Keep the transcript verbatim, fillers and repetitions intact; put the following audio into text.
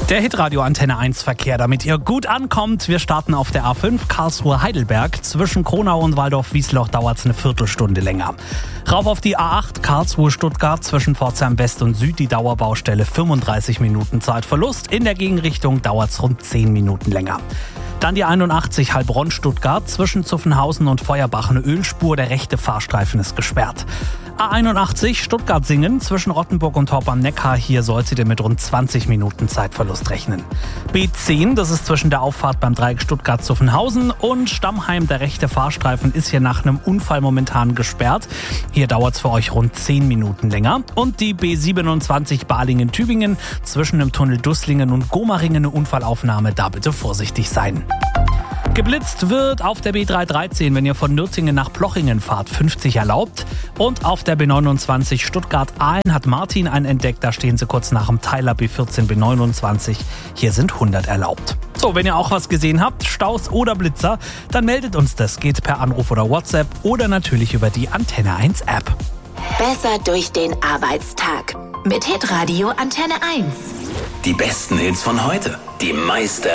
Der Hitradio Antenne eins Verkehr, damit ihr gut ankommt. Wir starten auf der A fünf Karlsruhe-Heidelberg. Zwischen Kronau und Waldorf-Wiesloch dauert es eine Viertelstunde länger. Rauf auf die A acht Karlsruhe-Stuttgart zwischen Pforzheim West und Süd die Dauerbaustelle, fünfunddreißig Minuten Zeitverlust. In der Gegenrichtung dauert es rund zehn Minuten länger. Dann die einundachtzig Heilbronn-Stuttgart zwischen Zuffenhausen und Feuerbach eine Ölspur, der rechte Fahrstreifen ist gesperrt. A einundachtzig Stuttgart-Singen zwischen Rottenburg und Horb am Neckar, hier solltet ihr mit rund zwanzig Minuten Zeitverlust rechnen. B zehn, das ist zwischen der Auffahrt beim Dreieck Stuttgart-Zuffenhausen und Stammheim, der rechte Fahrstreifen ist hier nach einem Unfall momentan gesperrt. Hier dauert es für euch rund zehn Minuten länger. Und die B siebenundzwanzig Balingen-Tübingen zwischen dem Tunnel Dusslingen und Gomaringen eine Unfallaufnahme, da bitte vorsichtig sein. Geblitzt wird auf der B dreihundertdreizehn, wenn ihr von Nürtingen nach Plochingen fahrt, fünfzig erlaubt. Und auf der B neunundzwanzig Stuttgart-Aalen hat Martin einen entdeckt, da stehen sie kurz nach dem Teiler B vierzehn B neunundzwanzig. Hier sind hundert erlaubt. So, wenn ihr auch was gesehen habt, Staus oder Blitzer, dann meldet uns das. Geht per Anruf oder WhatsApp oder natürlich über die Antenne eins App. Besser durch den Arbeitstag mit Hitradio Antenne eins. Die besten Hits von heute, die meiste